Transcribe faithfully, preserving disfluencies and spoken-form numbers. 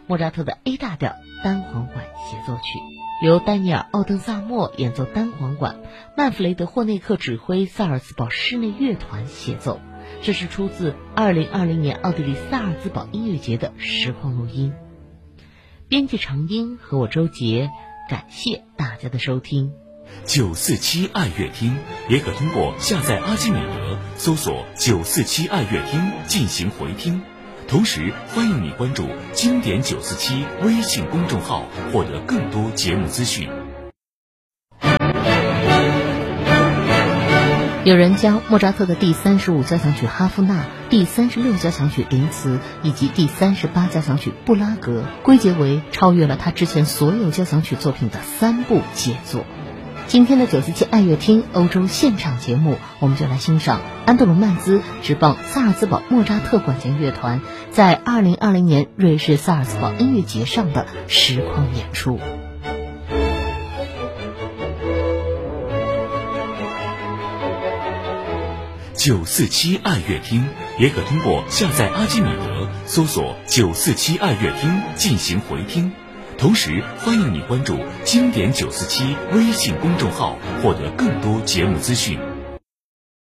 莫扎特的 A 大调单簧管协奏曲，由丹尼尔·奥登萨默演奏单簧管，曼弗雷德·霍内克指挥萨尔茨堡室内乐团协奏。这是出自二零二零年奥地利萨尔茨堡音乐节的实况录音。编辑长英和我周杰，感谢大家的收听。 九四七爱乐厅也可通过下载阿基米德搜索九四七爱乐厅进行回听，同时欢迎你关注经典九四七微信公众号，获得更多节目资讯。 有人将莫扎特的第三十五交响曲哈夫纳、第三十六交响曲林茨以及第三十八交响曲布拉格归结为超越了他之前所有交响曲作品的三部杰作。今天的九四七爱乐厅欧洲现场节目，我们就来欣赏安德鲁曼兹执棒萨尔茨堡莫扎特管弦乐团在二零二零年瑞士萨尔茨堡音乐节上的实况演出。 九四七爱乐厅也可通过下载阿基米德搜索九四七爱乐厅进行回听，同时欢迎你关注经典九四七微信公众号，获得更多节目资讯。